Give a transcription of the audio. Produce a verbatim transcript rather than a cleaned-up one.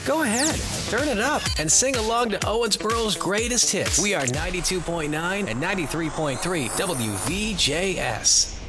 Go ahead, turn it up, and sing along to Owensboro's greatest hits. We are ninety-two point nine and ninety-three point three W V J S.